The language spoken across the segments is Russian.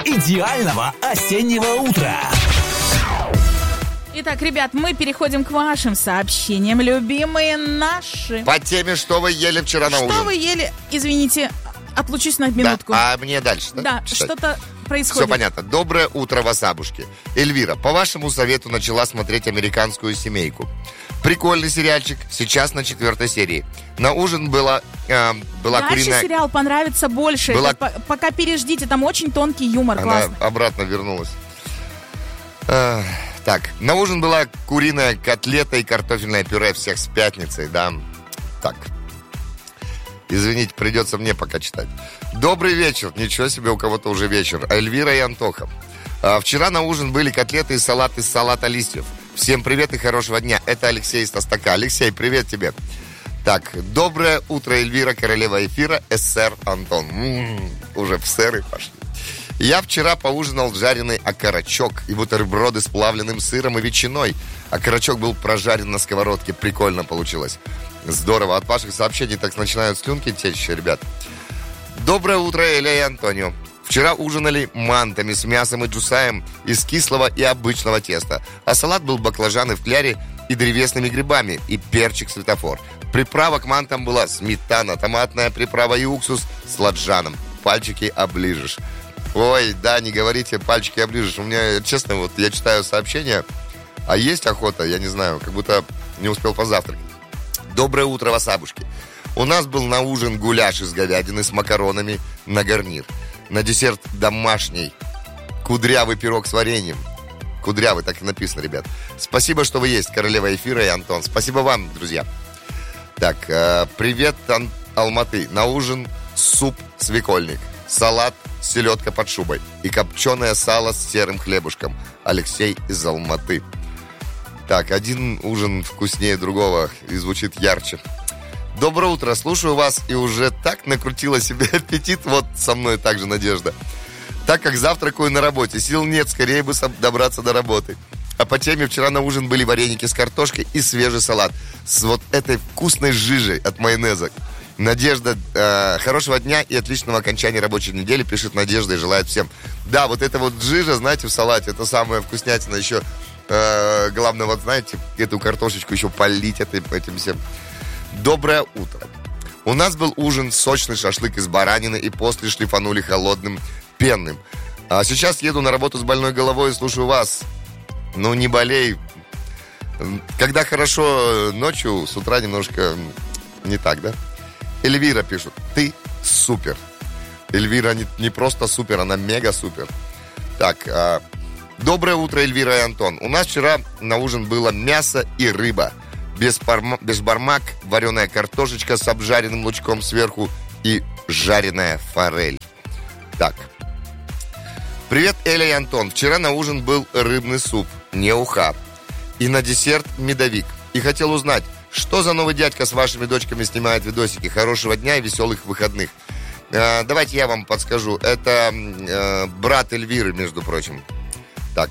идеального осеннего утра. Итак, ребят, мы переходим к вашим сообщениям, любимые наши. По теме, что вы ели вчера на ужин. Что вы ели? Извините, отлучусь на минутку. Да, а мне дальше, да? Да, читать? что-то происходит. Все понятно. Доброе утро, васабушки. Эльвира, по вашему совету начала смотреть «Американскую семейку». Прикольный сериальчик, сейчас на 4 серии. На ужин была Дальше куриная... сериал понравится больше. Была- Пока переждите, там очень тонкий юмор, Она классно. обратно вернулась. Так, на ужин была куриная котлета и картофельное пюре. Всех с пятницей, да. Так. Извините, придется мне пока читать. Добрый вечер. Ничего себе, у кого-то уже вечер. Эльвира и Антоха. Вчера на ужин были котлеты и салат из салата листьев. Всем привет и хорошего дня. Это Алексей из Тостака. Алексей, привет тебе. Так, доброе утро, Эльвира, королева эфира, СССР Антон. Уже в сэры пошли. Я вчера поужинал жареный окорочок и бутерброды с плавленным сыром и ветчиной. Окорочок был прожарен на сковородке. Прикольно получилось. Здорово. От ваших сообщений так начинают слюнки течь, ребят. Доброе утро, Эля и Антонио. Вчера ужинали мантами с мясом и джусаем из кислого и обычного теста. А салат был баклажаны в кляре и древесными грибами, и перчик светофор. Приправа к мантам была сметана, томатная приправа и уксус с ладжаном. Пальчики оближешь. Ой, да, не говорите, пальчики оближешь. У меня, честно, вот я читаю сообщения, а есть охота, я не знаю, как будто не успел позавтракать. Доброе утро, васабушки. У нас был на ужин гуляш из говядины с макаронами на гарнир. На десерт домашний кудрявый пирог с вареньем. Кудрявый, так и написано, ребят. Спасибо, что вы есть, королева эфира и Антон. Спасибо вам, друзья. Так, привет, Алматы. На ужин суп свекольник, салат, селедка под шубой и копченое сало с серым хлебушком. Алексей из Алматы. Так, один ужин вкуснее другого и звучит ярче. Доброе утро, слушаю вас и уже так накрутила себе аппетит. Вот со мной также Надежда. Так как завтракаю на работе, сил нет, скорее бы добраться до работы. А по теме вчера на ужин были вареники с картошкой и свежий салат с вот этой вкусной жижей от майонеза. Надежда, хорошего дня и отличного окончания рабочей недели, пишет Надежда и желает всем. Да, вот эта вот жижа, знаете, в салате, это самая вкуснятина еще. Главное, вот знаете, эту картошечку еще полить этим всем. Доброе утро. У нас был ужин, сочный шашлык из баранины, и после шлифанули холодным пенным. А сейчас еду на работу с больной головой и слушаю вас. Ну, не болей. Когда хорошо ночью, с утра немножко не так, да? Эльвира пишет, ты супер. Эльвира не просто супер, она мега супер. Так, доброе утро, Эльвира и Антон. У нас вчера на ужин было мясо и рыба. Бешбармак, вареная картошечка с обжаренным лучком сверху и жареная форель. Так. Привет, Эля и Антон. Вчера на ужин был рыбный суп, не уха. И на десерт медовик. И хотел узнать, что за новый дядька с вашими дочками снимает видосики. Хорошего дня и веселых выходных. Давайте я вам подскажу. Это брат Эльвиры, между прочим. Так.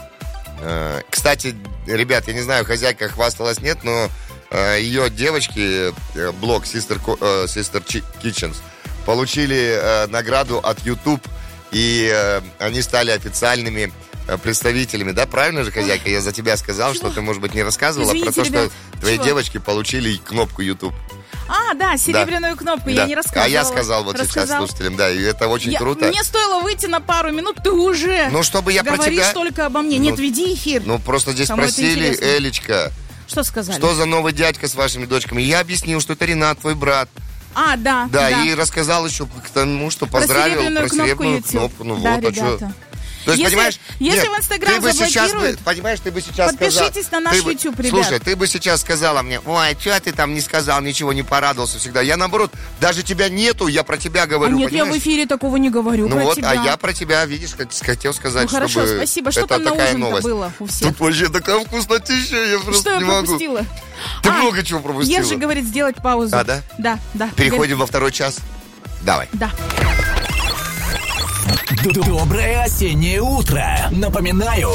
Кстати, ребят, я не знаю, хозяйка хвасталась, нет, но ее девочки, блог Sister Kitchens, получили награду от YouTube, и они стали официальными представителями, да, правильно же, хозяйка? Я за тебя сказал, что ты, может быть, не рассказывала. Извините, про то, ребят, что твои девочки получили кнопку YouTube. А, да, серебряную кнопку, я не рассказывала. А я сказал вот сейчас слушателям, да, и это очень круто. Мне стоило выйти на пару минут, ты уже чтобы я говоришь про тебя... только обо мне. Нет, веди эфир. Ну, просто здесь Кому спросили, Элечка, что сказали? что за новый дядька с вашими дочками? Я объяснил, что это Ренат, твой брат. А, да. Да, и рассказал еще к тому, что поздравил про серебряную кнопку. Ну да, вот, ребята. а что? То есть, понимаешь, если в Инстаграм заблокируют, понимаешь, ты бы сейчас подпишитесь на наш YouTube, ребят. Слушай, ты бы сейчас сказала мне, ой, что ты там не сказал, ничего не порадовался всегда. Я, наоборот, даже тебя нету, я про тебя говорю, нет, понимаешь? я в эфире такого не говорю, ну про вот, тебя. А я про тебя, видишь, хотел сказать, ну, хорошо, чтобы спасибо. Что это там на такая ужин-то новость. было у всех? Тут вообще такая вкуснотища, я просто не могу. Что я пропустила? Ты много чего пропустила. Ержи говорит сделать паузу. А, да? Да. Переходим во второй час? Давай. Да. Доброе осеннее утро. Напоминаю,